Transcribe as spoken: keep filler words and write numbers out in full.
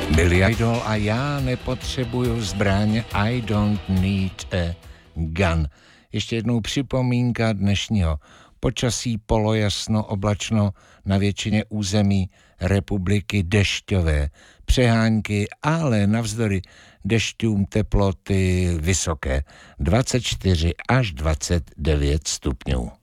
Billy Idol a já nepotřebuju zbraň, I don't need a gun. Ještě jednou připomínka dnešního počasí: polojasno, oblačno, na většině území republiky dešťové přehánky, ale navzdory dešťům teploty vysoké, dvacet čtyři až dvacet devět stupňů.